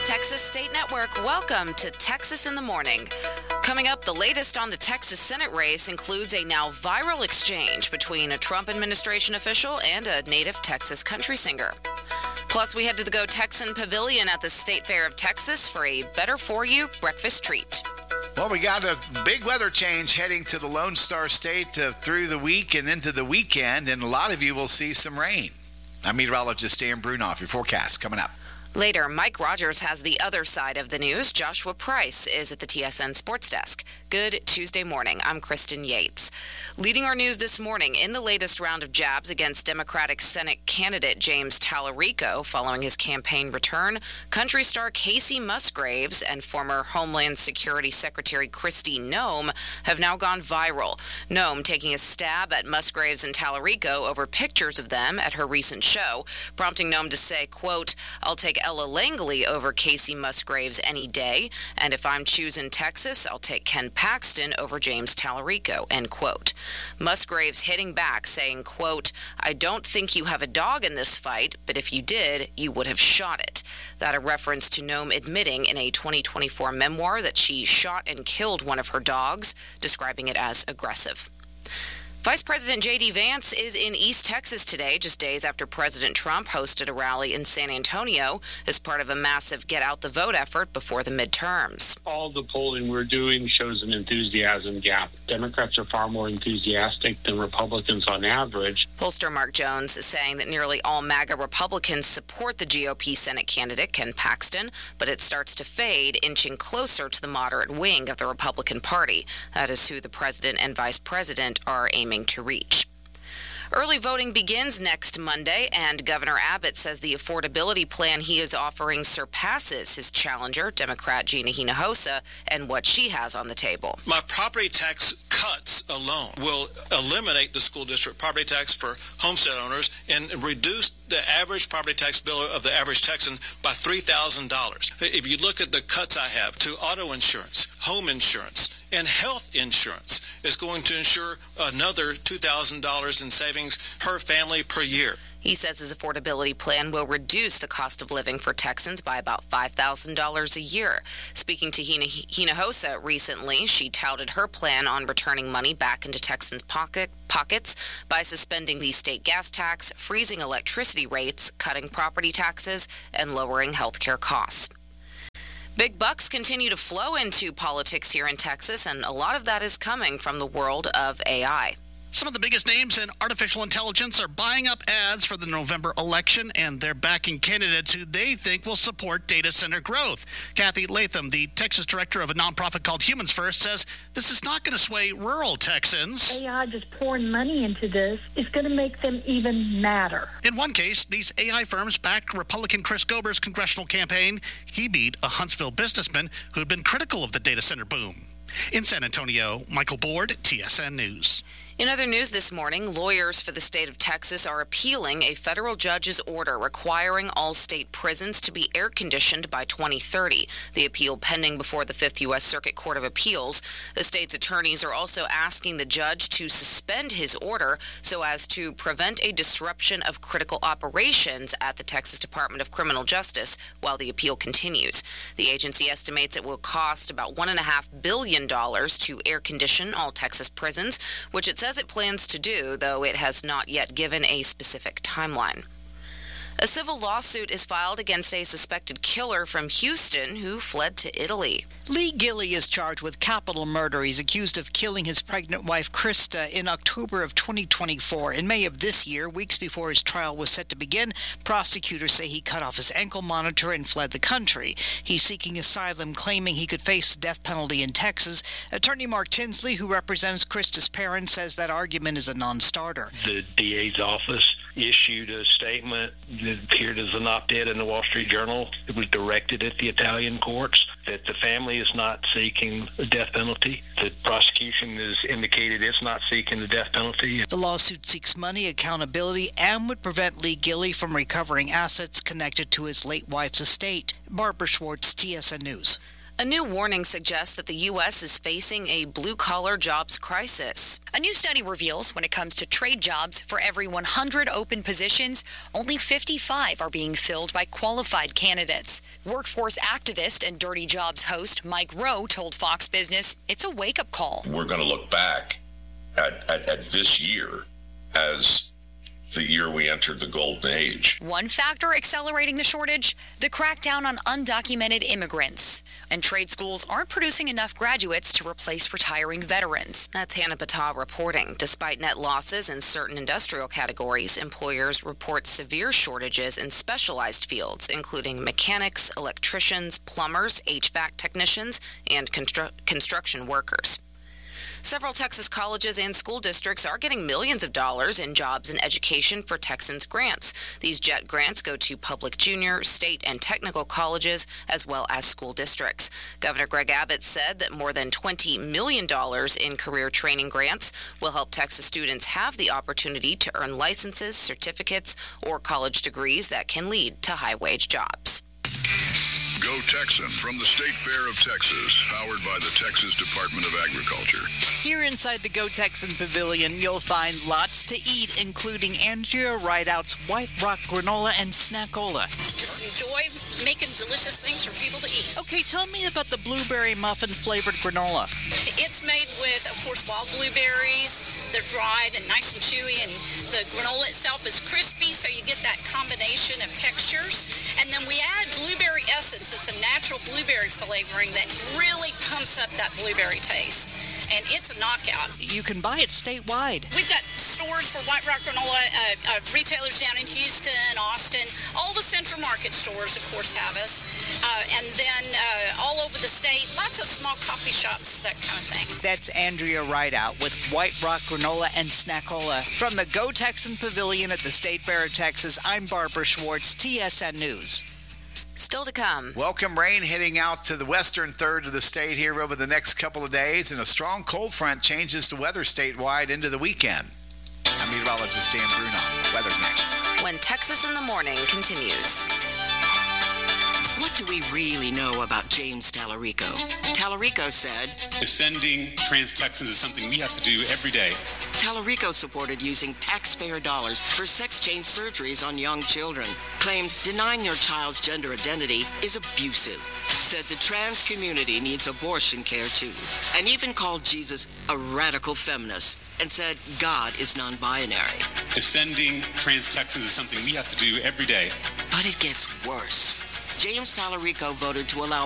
Texas State Network, welcome to Texas in the Morning. Coming up, the latest on the Texas Senate race includes a now viral exchange between a Trump administration official and a native Texas country singer. Plus, we head to the Go Texan Pavilion at the State Fair of Texas for a better-for-you breakfast treat. Well, we got a big weather change heading to the Lone Star State through the week and into the weekend, and a lot of you will see some rain. I'm meteorologist Dan Brunoff. Your forecast coming up. Later, Mike Rogers has the other side of the news. Joshua Price is at the TSN Sports Desk. Good Tuesday morning. I'm Kristen Yates. Leading our news this morning, in the latest round of jabs against Democratic Senate candidate James Talarico following his campaign return, country star Casey Musgraves and former Homeland Security Secretary Kristi Noem have now gone viral. Noem taking a stab at Musgraves and Talarico over pictures of them at her recent show, prompting Noem to say, quote, "I'll take Ella Langley over Casey Musgraves any day, and if I'm choosing Texas, I'll take Ken Paxton over James Talarico," end quote. Musgraves hitting back, saying, quote, "I don't think you have a dog in this fight, but if you did, you would have shot it." That a reference to Noem admitting in a 2024 memoir that she shot and killed one of her dogs, describing it as aggressive. Vice President J.D. Vance is in East Texas today, just days after President Trump hosted a rally in San Antonio as part of a massive get-out-the-vote effort before the midterms. All the polling we're doing shows an enthusiasm gap. Democrats are far more enthusiastic than Republicans on average. Pollster Mark Jones is saying that nearly all MAGA Republicans support the GOP Senate candidate, Ken Paxton, but it starts to fade, inching closer to the moderate wing of the Republican Party. That is who the president and vice president are aiming to reach. Early voting begins next Monday, and Governor Abbott says the affordability plan he is offering surpasses his challenger, Democrat Gina Hinojosa, and what she has on the table. My property tax cuts alone will eliminate the school district property tax for homestead owners and reduce the average property tax bill of the average Texan by $3,000. If you look at the cuts I have to auto insurance, home insurance, and health insurance, is going to ensure another $2,000 in savings per family per year. He says his affordability plan will reduce the cost of living for Texans by about $5,000 a year. Speaking to Hinojosa recently, she touted her plan on returning money back into Texans' pockets by suspending the state gas tax, freezing electricity rates, cutting property taxes, and lowering health care costs. Big bucks continue to flow into politics here in Texas, and a lot of that is coming from the world of AI. Some of the biggest names in artificial intelligence are buying up ads for the November election, and they're backing candidates who they think will support data center growth. Kathy Latham, the Texas director of a nonprofit called Humans First, says this is not going to sway rural Texans. AI just pouring money into this is going to make them even madder. In one case, these AI firms backed Republican Chris Gober's congressional campaign. He beat a Huntsville businessman who had been critical of the data center boom. In San Antonio, Michael Board, TSN News. In other news this morning, lawyers for the state of Texas are appealing a federal judge's order requiring all state prisons to be air-conditioned by 2030. The appeal pending before the 5th U.S. Circuit Court of Appeals. The state's attorneys are also asking the judge to suspend his order so as to prevent a disruption of critical operations at the Texas Department of Criminal Justice while the appeal continues. The agency estimates it will cost about $1.5 billion to air-condition all Texas prisons, which it says it plans to do, though it has not yet given a specific timeline. A civil lawsuit is filed against a suspected killer from Houston who fled to Italy. Lee Gilley is charged with capital murder. He's accused of killing his pregnant wife, Krista, in October of 2024. In May of this year, weeks before his trial was set to begin, prosecutors say he cut off his ankle monitor and fled the country. He's seeking asylum, claiming he could face the death penalty in Texas. Attorney Mark Tinsley, who represents Krista's parents, says that argument is a non-starter. The DA's office issued a statement that appeared as an op-ed in the Wall Street Journal. It was directed at the Italian courts that the family is not seeking the death penalty. The prosecution has indicated it's not seeking the death penalty. The lawsuit seeks money, accountability, and would prevent Lee Gilley from recovering assets connected to his late wife's estate. Barbara Schwartz, TSN News. A new warning suggests that the U.S. is facing a blue-collar jobs crisis. A new study reveals when it comes to trade jobs, for every 100 open positions, only 55 are being filled by qualified candidates. Workforce activist and Dirty Jobs host Mike Rowe told Fox Business it's a wake-up call. We're going to look back at this year as the year we entered the golden age. One factor accelerating the shortage, the crackdown on undocumented immigrants. And trade schools aren't producing enough graduates to replace retiring veterans. That's Hannah Battah reporting. Despite net losses in certain industrial categories, employers report severe shortages in specialized fields, including mechanics, electricians, plumbers, HVAC technicians, and construction workers. Several Texas colleges and school districts are getting millions of dollars in jobs and education for Texans grants. These JET grants go to public junior, state, and technical colleges, as well as school districts. Governor Greg Abbott said that more than $20 million in career training grants will help Texas students have the opportunity to earn licenses, certificates, or college degrees that can lead to high-wage jobs. Go Texan from the State Fair of Texas, powered by the Texas Department of Agriculture. Here inside the Go Texan Pavilion, you'll find lots to eat, including Andrea Rideout's White Rock granola and snackola. Just enjoy making delicious things for people to eat. Okay, tell me about the blueberry muffin flavored granola. It's made with, of course, wild blueberries. They're dried and nice and chewy, and the granola itself is crispy, so you get that combination of textures. And then we add blueberry essence. It's a natural blueberry flavoring that really pumps up that blueberry taste. And it's a knockout. You can buy it statewide. We've got stores for White Rock granola, retailers down in Houston, Austin. All the Central Market stores, of course, have us. And then all over the state, lots of small coffee shops, that kind of thing. That's Andrea Rideout with White Rock granola and snackola. From the Go Texan Pavilion at the State Fair of Texas, I'm Barbara Schwartz, TSN News. Still to come. Welcome rain heading out to the western third of the state here over the next couple of days, and a strong cold front changes the weather statewide into the weekend. I'm meteorologist Dan Bruno. Weather's next. When Texas in the Morning continues. What do we really know about James Tallarico? Tallarico said, defending trans Texans is something we have to do every day. Tallarico supported using taxpayer dollars for sex change surgeries on young children. Claimed denying your child's gender identity is abusive. Said the trans community needs abortion care too. And even called Jesus a radical feminist. And said God is non-binary. Defending trans Texans is something we have to do every day. But it gets worse. James Tallarico voted to allow